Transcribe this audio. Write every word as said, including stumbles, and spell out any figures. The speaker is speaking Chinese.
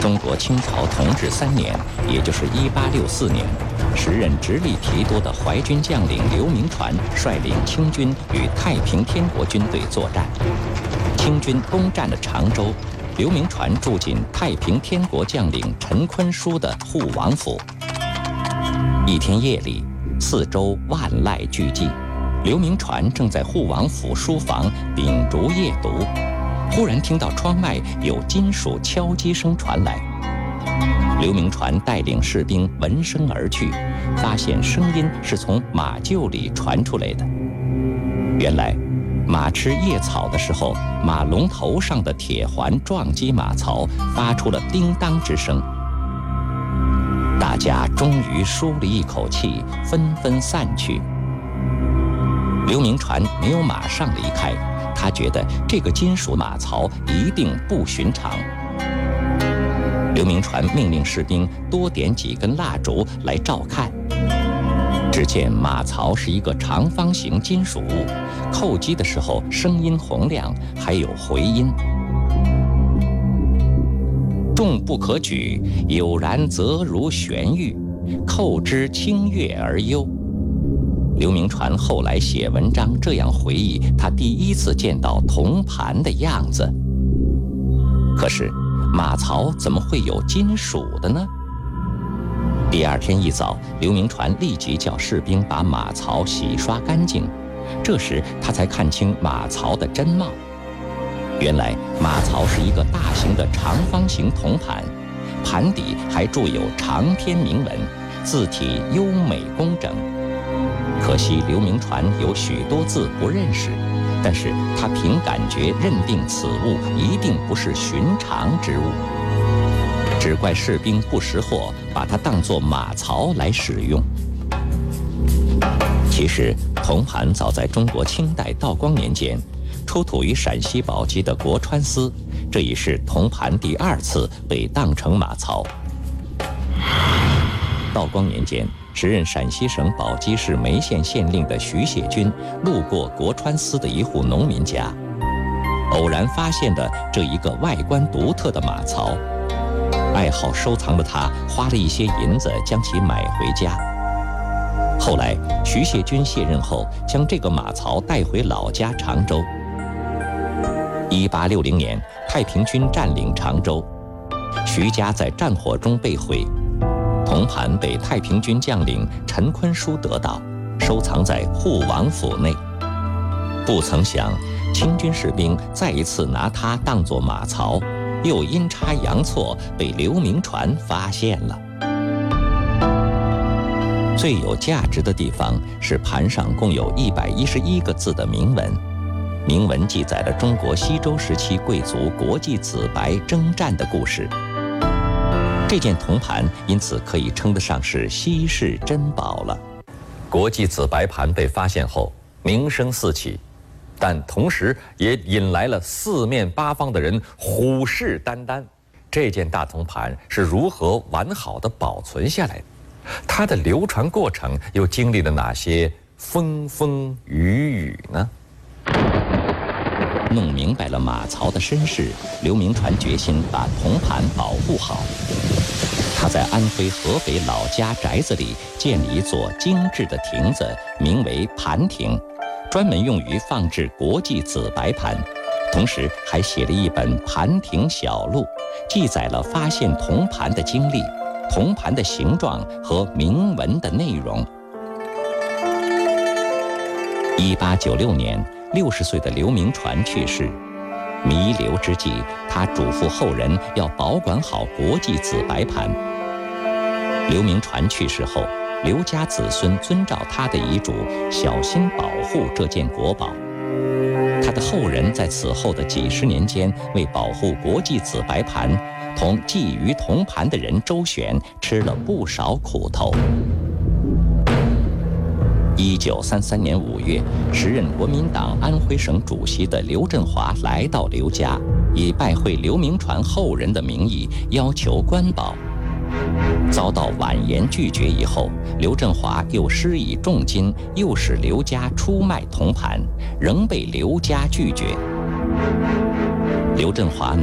中国清朝同治三年，也就是一八六四年，时任直隶提督的淮军将领刘铭传率领清军与太平天国军队作战。清军攻占了常州，刘铭传住进太平天国将领陈坤书的护王府。一天夜里，四周万籁俱寂，刘铭传正在护王府书房秉烛夜读，忽然听到窗外有金属敲击声传来。刘铭传带领士兵闻声而去，发现声音是从马厩里传出来的。原来马吃叶草的时候，马龙头上的铁环撞击马槽，发出了叮当之声。大家终于舒了一口气，纷纷散去。刘铭传没有马上离开，他觉得这个金属马槽一定不寻常。刘铭传命令士兵多点几根蜡烛来照看。只见马槽是一个长方形金属物，叩击的时候声音洪亮，还有回音。重不可举，有然则如悬玉，叩之清悦而幽。刘铭传后来写文章这样回忆他第一次见到铜盘的样子。可是马槽怎么会有金属的呢？第二天一早，刘铭传立即叫士兵把马槽洗刷干净。这时他才看清马槽的真貌。原来马槽是一个大型的长方形铜盘，盘底还铸有长篇铭文，字体优美工整。可惜刘铭传有许多字不认识，但是他凭感觉认定此物一定不是寻常之物。只怪士兵不识货，把它当作马槽来使用。其实铜盘早在中国清代道光年间，出土于陕西宝鸡的国川司，这已是铜盘第二次被当成马槽。道光年间，时任陕西省宝鸡市眉县县令的徐谢军路过国川司的一户农民家，偶然发现的这一个外观独特的马槽。爱好收藏的他花了一些银子将其买回家。后来徐谢军卸任后，将这个马槽带回老家常州。一八六零年，太平军占领常州，徐家在战火中被毁，铜盘被太平军将领陈坤书得到，收藏在护王府内。不曾想，清军士兵再一次拿它当作马槽，又阴差阳错被刘铭传发现了。最有价值的地方是盘上共有一百一十一个字的铭文，铭文记载了中国西周时期贵族国际紫白征战的故事。这件铜盘因此可以称得上是稀世珍宝了。国际紫白盘被发现后，名声四起，但同时也引来了四面八方的人虎视眈眈。这件大铜盘是如何完好的保存下来的？它的流传过程又经历了哪些风风雨雨呢？弄明白了马槽的身世，刘铭传决心把铜盘保护好。他在安徽合肥老家宅子里建立一座精致的亭子，名为盘亭，专门用于放置国际紫白盘，同时还写了一本《盘亭小录》，记载了发现铜盘的经历、铜盘的形状和铭文的内容。一八九六年，六十岁的刘铭传去世。弥留之际，他嘱咐后人要保管好国际紫白盘。刘铭传去世后，刘家子孙遵照他的遗嘱，小心保护这件国宝。他的后人在此后的几十年间，为保护国际紫白盘，同觊觎铜盘的人周旋，吃了不少苦头。一九三三年五月，时任国民党安徽省主席的刘振华来到刘家，以拜会刘铭传后人的名义要求关保。遭到婉言拒绝以后，刘振华又施以重金，诱使刘家出卖铜盘，仍被刘家拒绝。刘振华